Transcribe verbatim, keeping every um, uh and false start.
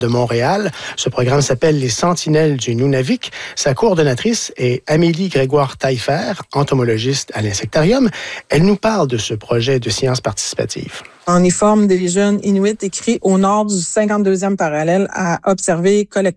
de Montréal. Ce programme s'appelle les Sentinelles du Nunavik. Sa coordonnatrice est Amélie Grégoire-Taillefer, entomologiste à l'Insectarium. Elle nous parle de ce projet de sciences participatives. On y forme des jeunes Inuits écrits au nord du cinquante-deuxième parallèle à observer, collecter